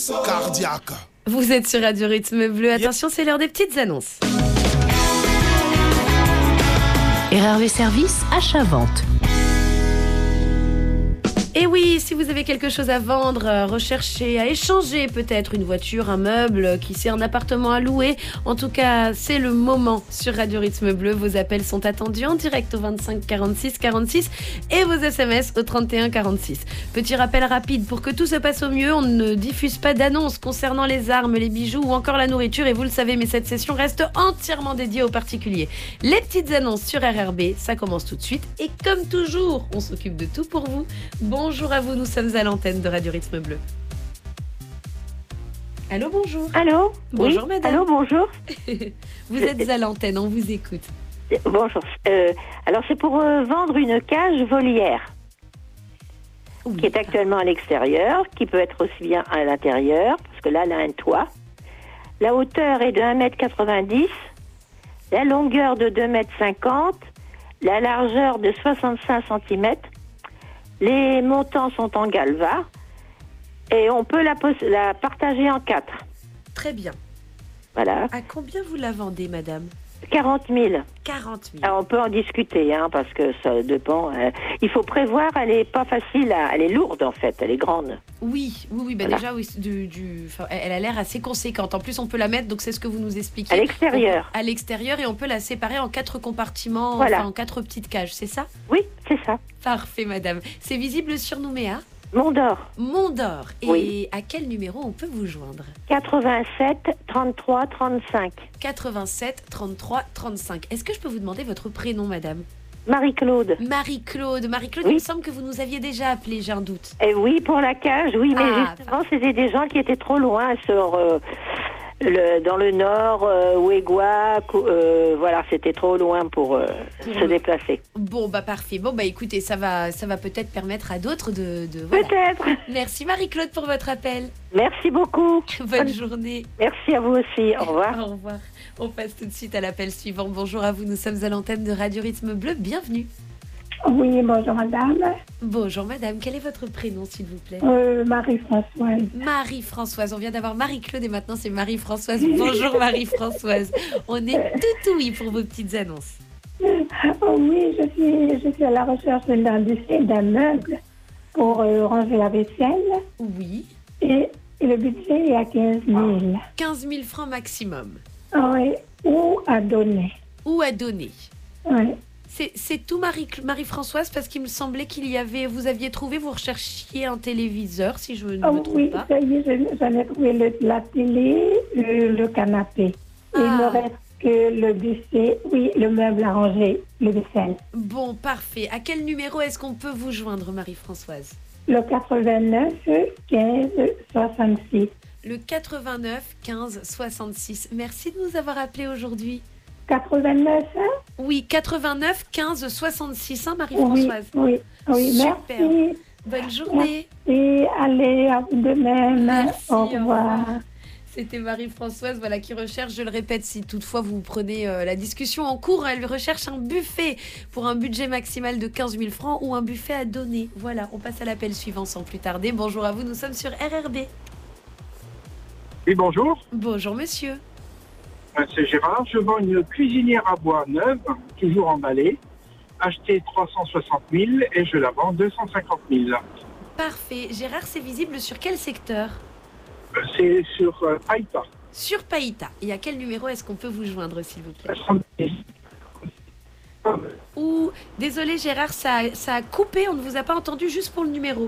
cardiaque. Vous êtes sur Radio Rythme Bleu. Attention, c'est l'heure des petites annonces. RRV Service achat-vente. Et oui, si vous avez quelque chose à vendre, à rechercher, à échanger, peut-être une voiture, un meuble, qui sait, un appartement à louer. En tout cas, c'est le moment sur Radio Rythme Bleu. Vos appels sont attendus en direct au 25 46 46 et vos SMS au 31 46. Petit rappel rapide, pour que tout se passe au mieux, on ne diffuse pas d'annonces concernant les armes, les bijoux ou encore la nourriture. Et vous le savez, mais cette session reste entièrement dédiée aux particuliers. Les petites annonces sur RRB, ça commence tout de suite. Et comme toujours, on s'occupe de tout pour vous. Bonjour à vous, nous sommes à l'antenne de Radio Rythme Bleu. Allô, bonjour. Allô. Bonjour, oui. madame. Allô, bonjour. Vous êtes à l'antenne, on vous écoute. Bonjour. Alors, c'est pour vendre une cage volière Oui. qui est actuellement à l'extérieur, qui peut être aussi bien à l'intérieur, parce que là, elle a un toit. La hauteur est de 1,90 m, la longueur de 2,50 m, la largeur de 65 cm. Les montants sont en galva et on peut la partager en 4. Très bien. Voilà. À combien vous la vendez, madame? 40 000. 40 000. Alors, on peut en discuter, parce que ça dépend. Il faut prévoir, elle est pas facile, elle est lourde en fait, elle est grande. Oui, bah Voilà. déjà, oui, elle a l'air assez conséquente. En plus, on peut la mettre, donc c'est ce que vous nous expliquez. À l'extérieur. À l'extérieur, et on peut la séparer en 4 compartiments, Voilà. enfin en 4 petites cages, c'est ça? Oui, c'est ça. Parfait, madame. C'est visible sur Nouméa, Mont d'Or, Mont d'Or. Et Oui. à quel numéro on peut vous joindre? 87 33 35. 87 33 35. Est-ce que je peux vous demander votre prénom, madame? Marie-Claude. Marie-Claude. Marie-Claude, Oui. il me semble que vous nous aviez déjà appelé, j'ai un doute. Et oui, pour la cage, oui, mais Ah, justement, c'était des gens qui étaient trop loin dans le nord, Ouégoua, voilà, c'était trop loin pour se déplacer. Bon, bah parfait. Bon, bah écoutez, ça va peut-être permettre à d'autres de voilà. Peut-être. Merci Marie-Claude pour votre appel. Merci beaucoup. Bonne journée. Merci à vous aussi. Au revoir. Au revoir. On passe tout de suite à l'appel suivant. Bonjour à vous, nous sommes à l'antenne de Radio Rythme Bleu. Bienvenue. Oui, bonjour madame. Bonjour madame, quel est votre prénom s'il vous plaît? Marie-Françoise. Marie-Françoise, on vient d'avoir Marie-Claude et maintenant c'est Marie-Françoise. Bonjour Marie-Françoise. On est tout oui pour vos petites annonces. Oui, je suis à la recherche d'un buffet, d'un meuble pour ranger la vaisselle Oui, et le budget est à 15 000. 15 000 francs maximum. Oui, ou à donner. Ou à donner. Oui. C'est tout Marie-Françoise parce qu'il me semblait vous aviez trouvé, vous recherchiez un téléviseur si je ne me trompe Oui, pas. ça y est, j'en ai trouvé la télé, le canapé. Ah. Il me reste que le buffet, oui, le meuble à ranger, le vaisselle. Bon, parfait. À quel numéro est-ce qu'on peut vous joindre, Marie-Françoise? Le 89 15 66. Le 89 15 66. Merci de nous avoir appelés aujourd'hui. 89, hein? Oui, 89 15 66, hein, Marie-Françoise? Oui, Super. merci. Bonne journée. Et allez, à vous de même. Merci, Au revoir. C'était Marie-Françoise, voilà, qui recherche, je le répète, si toutefois vous prenez la discussion en cours, elle recherche un buffet pour un budget maximal de 15 000 francs ou un buffet à donner. Voilà, on passe à l'appel suivant sans plus tarder. Bonjour à vous, nous sommes sur RRB. Oui, bonjour. Bonjour monsieur. C'est Gérard. Je vends une cuisinière à bois neuve, toujours emballée, achetée 360 000 et je la vends 250 000. Parfait. Gérard, c'est visible sur quel secteur? C'est sur Païta. Sur Païta. Et à quel numéro est-ce qu'on peut vous joindre, s'il vous plaît? Ouh, désolé Gérard, ça a coupé, on ne vous a pas entendu, juste pour le numéro.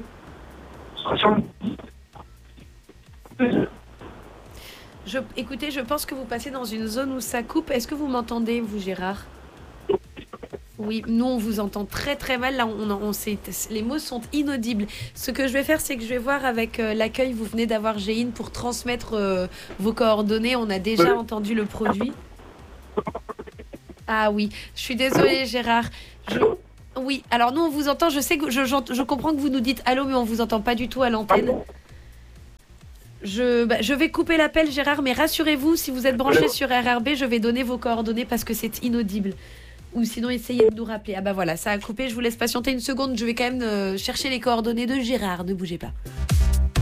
Écoutez, je pense que vous passez dans une zone où ça coupe. Est-ce que vous m'entendez, vous, Gérard? Oui, nous, on vous entend très très mal. Là, les mots sont inaudibles. Ce que je vais faire, c'est que je vais voir avec l'accueil. Vous venez d'avoir Géine pour transmettre vos coordonnées. On a déjà entendu le produit. Ah oui, je suis désolée, Gérard. Oui, alors nous, on vous entend. Je sais que je comprends que vous nous dites allô, mais on vous entend pas du tout à l'antenne. Je vais couper l'appel, Gérard, mais rassurez-vous, si vous êtes branché sur RRB, je vais donner vos coordonnées parce que c'est inaudible. Ou sinon, essayez de nous rappeler. Ah bah voilà, ça a coupé, je vous laisse patienter une seconde. Je vais quand même chercher les coordonnées de Gérard, ne bougez pas.